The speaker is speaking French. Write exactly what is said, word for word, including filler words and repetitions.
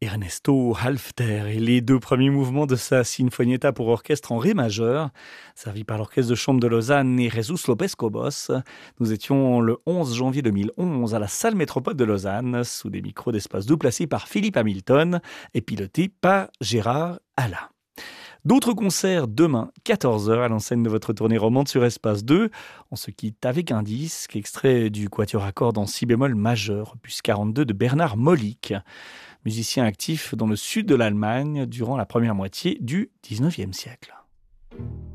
Ernesto Halffter et les deux premiers mouvements de sa Sinfonietta pour orchestre en ré majeur, servi par l'orchestre de chambre de Lausanne et Jesus Lopez Cobos. Nous étions le onze janvier deux mille onze à la salle métropole de Lausanne, sous des micros d'espace doux placés par Philippe Hamilton et pilotés par Gérard Alain. D'autres concerts demain, quatorze heures, à l'enseigne de votre tournée romande sur Espace deux. On se quitte avec un disque, extrait du quatuor à cordes en si bémol majeur, opus quarante-deux de Bernard Molik, musicien actif dans le sud de l'Allemagne durant la première moitié du dix-neuvième siècle.